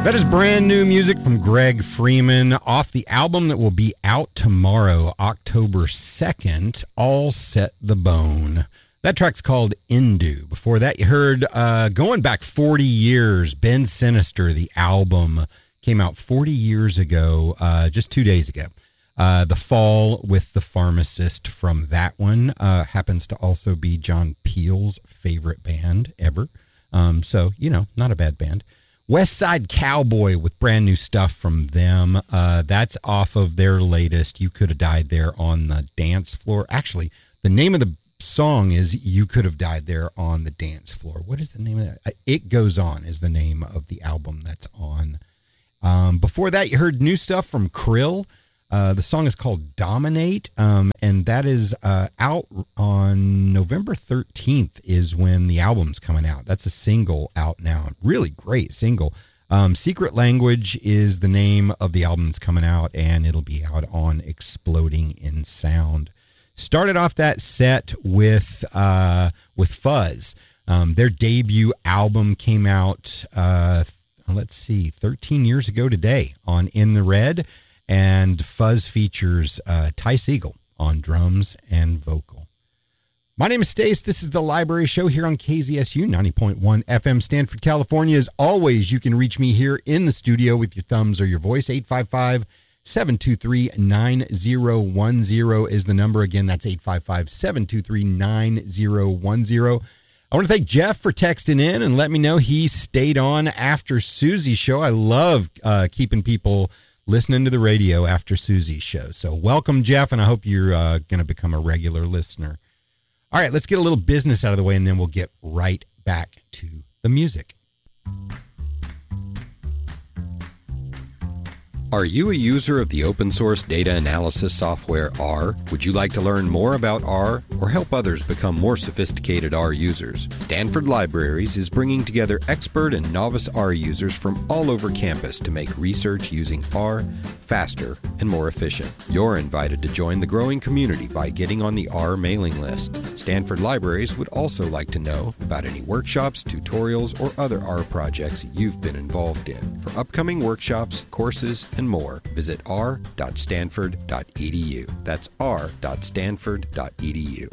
That is brand new music from Greg Freeman off the album that will be out tomorrow, October 2nd, All Set the Bone. That track's called Indu. Before that, you heard, going back 40 years, Ben Sinister, the album came out 40 years ago, just 2 days ago. The Fall with the Pharmacist from that one happens to also be John Peel's favorite band ever. So, not a bad band. West Side Cowboy with brand new stuff from them. That's off of their latest You Could Have Died There on the Dance Floor. Actually, the name of the song is You Could Have Died There on the Dance Floor. What is the name of that? It Goes On is the name of the album that's on. Before that, you heard new stuff from Krill. The song is called Dominate, and that is out on November 13th is when the album's coming out. That's a single out now. Really great single. Secret Language is the name of the album that's coming out, and it'll be out on Exploding in Sound. Started off that set with Fuzz. Their debut album came out, 13 years ago today on In the Red. And Fuzz features Ty Segall on drums and vocal. My name is Stace. This is The Library Show here on KZSU 90.1 FM, Stanford, California. As always, you can reach me here in the studio with your thumbs or your voice. 855-723-9010 is the number. Again, that's 855-723-9010. I want to thank Jeff for texting in and let me know he stayed on after Susie's show. I love keeping people listening to the radio after Susie's show. So welcome, Jeff, and I hope you're going to become a regular listener. All right, let's get a little business out of the way, and then we'll get right back to the music. Are you a user of the open source data analysis software R? Would you like to learn more about R or help others become more sophisticated R users? Stanford Libraries is bringing together expert and novice R users from all over campus to make research using R faster and more efficient. You're invited to join the growing community by getting on the R mailing list. Stanford Libraries would also like to know about any workshops, tutorials, or other R projects you've been involved in. For upcoming workshops, courses, and more, visit r.stanford.edu. That's r.stanford.edu.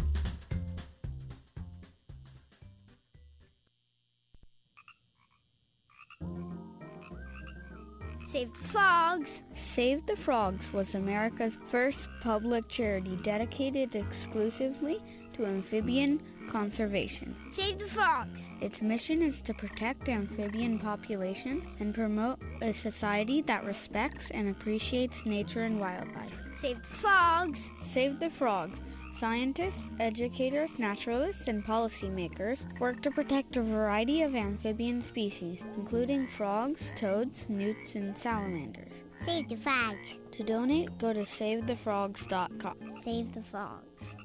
Save the Frogs! Save the Frogs was America's first public charity dedicated exclusively to amphibian conservation. Save the Frogs! Its mission is to protect the amphibian population and promote a society that respects and appreciates nature and wildlife. Save the Frogs! Save the Frogs. Scientists, educators, naturalists, and policymakers work to protect a variety of amphibian species, including frogs, toads, newts, and salamanders. Save the Frogs. To donate, go to SaveTheFrogs.com. Save the Frogs.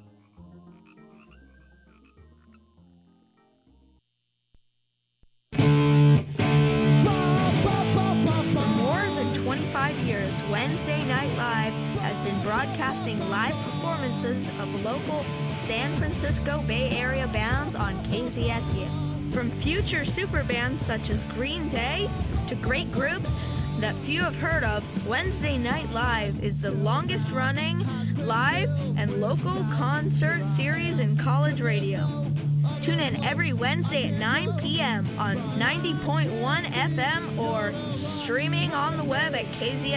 For more than 25 years, Wednesday Night Live has been broadcasting live performances of local San Francisco Bay Area bands on KZSU. From future super bands such as Green Day to great groups that few have heard of, Wednesday Night Live is the longest running live and local concert series in college radio. Tune in every Wednesday at 9 p.m. on 90.1 FM or streaming on the web at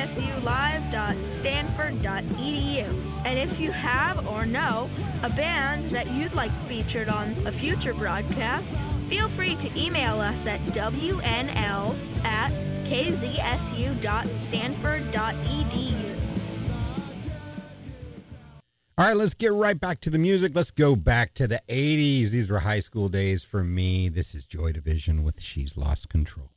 kzsulive.stanford.edu. And if you have or know a band that you'd like featured on a future broadcast, feel free to email us at wnl@kzsu.stanford.edu. All right, let's get right back to the music. Let's go back to the 80s. These were high school days for me. This is Joy Division with She's Lost Control.